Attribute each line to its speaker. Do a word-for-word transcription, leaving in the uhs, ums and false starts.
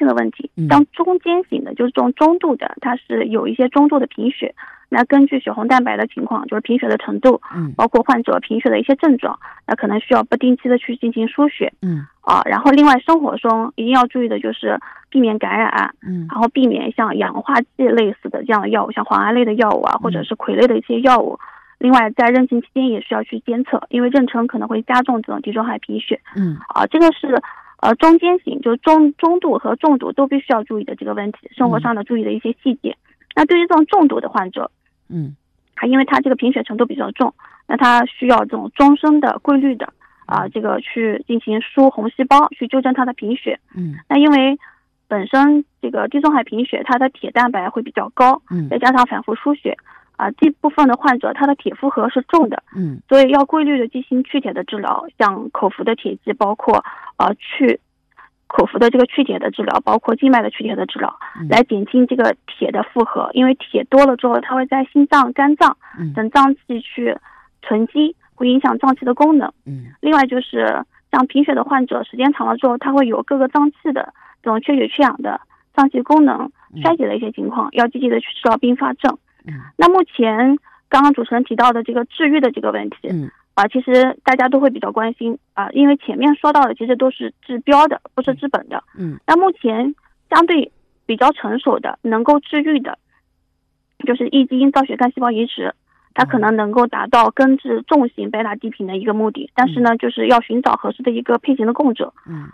Speaker 1: 个问题。像中间型的，就是这种中度的，它是有一些中度的贫血，那根据血红蛋白的情况，就是贫血的程度，
Speaker 2: 嗯，
Speaker 1: 包括患者贫血的一些症状，那可能需要不定期的去进行输血，
Speaker 2: 嗯
Speaker 1: 啊，然后另外生活中一定要注意的就是避免感染，
Speaker 2: 嗯，
Speaker 1: 然后避免像氧化剂类似的这样的药物，像磺胺类的药物啊，或者是葵类的一些药物。另外，在妊娠期间也需要去监测，因为妊娠可能会加重这种地中海贫血。
Speaker 2: 嗯，
Speaker 1: 啊，这个是呃中间型，就是中中度和重度都必须要注意的这个问题，生活上的注意的一些细节。那对于这种重度的患者，
Speaker 2: 嗯，
Speaker 1: 他因为他这个贫血程度比较重，那他需要这种终身的规律的啊、这个去进行输红细胞去纠正他的贫血。
Speaker 2: 嗯，
Speaker 1: 那因为本身这个地中海贫血，它的铁蛋白会比较高，
Speaker 2: 嗯，
Speaker 1: 再加上反复输血。啊，这部分的患者他的铁负荷是重的，
Speaker 2: 嗯，
Speaker 1: 所以要规律的进行去铁的治疗，像口服的铁剂，包括呃去口服的这个去铁的治疗，包括静脉的去铁的治疗，来减轻这个铁的负荷。因为铁多了之后，它会在心脏、肝脏等脏器去囤积，会影响脏器的功能。
Speaker 2: 嗯，
Speaker 1: 另外就是像贫血的患者，时间长了之后，它会有各个脏器的这种缺血缺氧的脏器功能衰竭的一些情况，要积极的去治疗并发症。那目前刚刚主持人提到的这个治愈的这个问题，
Speaker 2: 嗯，
Speaker 1: 啊，其实大家都会比较关心啊，因为前面说到的其实都是治标的，不是治本的。
Speaker 2: 嗯，
Speaker 1: 那目前相对比较成熟的、能够治愈的，就是异基因造血干细胞移植，它可能能够达到根治重型贝塔低频的一个目的，但是呢，就是要寻找合适的一个配型的供者。
Speaker 2: 嗯，